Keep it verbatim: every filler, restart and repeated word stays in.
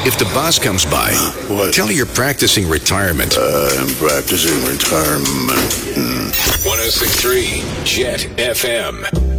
If the boss comes by, What? tell her you're practicing retirement. Uh, I'm practicing retirement. Mm. one oh six point three Jet F M.